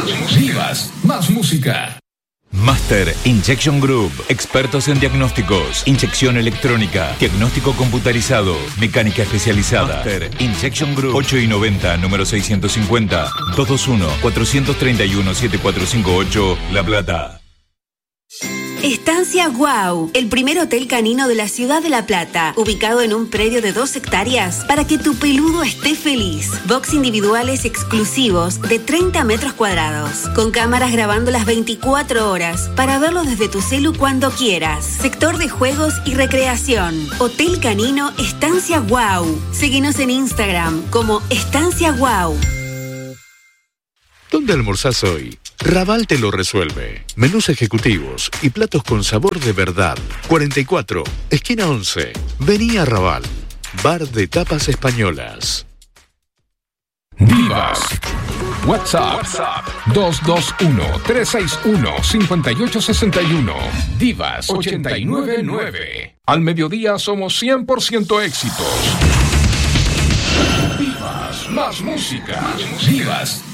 Divas, más música. Master Injection Group, expertos en diagnósticos, inyección electrónica, diagnóstico computarizado, mecánica especializada. Master Injection Group, 8 y 90, número 650, 221-431-7458, La Plata. Estancia Wow, el primer hotel canino de la ciudad de La Plata, ubicado en un predio de 2 hectáreas para que tu peludo esté feliz. Box individuales exclusivos de 30 metros cuadrados, con cámaras grabando las 24 horas para verlo desde tu celu cuando quieras. Sector de juegos y recreación. Hotel canino Estancia Wow. Síguenos en Instagram como Estancia Wow. ¿Dónde almorzás hoy? Raval te lo resuelve. Menús ejecutivos y platos con sabor de verdad. 44, esquina 11. Vení a Raval. Bar de tapas españolas. Divas. WhatsApp 221-361-5861. Divas 899. Al mediodía somos 100% éxitos. Divas, más música. Divas,